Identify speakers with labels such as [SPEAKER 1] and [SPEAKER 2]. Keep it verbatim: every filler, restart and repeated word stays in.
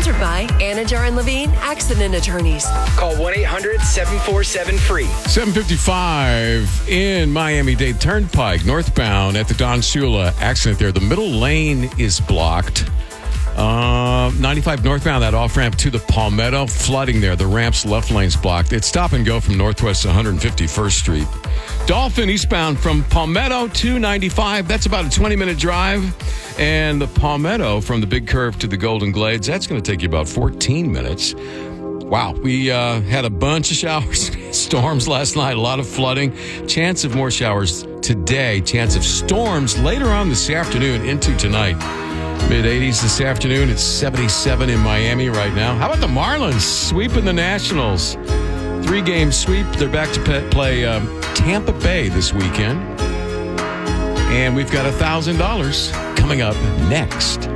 [SPEAKER 1] Sponsored by Anajar and Levine Accident Attorneys.
[SPEAKER 2] Call one eight hundred seven four seven free.
[SPEAKER 3] seven fifty-five in Miami-Dade Turnpike, northbound at the Don Shula accident there. The middle lane is blocked. Uh, ninety-five northbound, that off-ramp to the Palmetto, flooding there. The ramp's left lane's blocked. It's stop and go from northwest to one hundred fifty-first Street. Dolphin eastbound from Palmetto to ninety-five. That's about a twenty-minute drive. And the Palmetto from the Big Curve to the Golden Glades, that's going to take you about fourteen minutes. Wow, we uh, had a bunch of showers, storms last night, a lot of flooding. Chance of more showers today. Chance of storms later on this afternoon into tonight. mid-eighties this afternoon. It's seventy-seven in Miami right now. How about the Marlins sweeping the Nationals? Three-game sweep. They're back to pe- play um, Tampa Bay this weekend. And we've got one thousand dollars coming up next.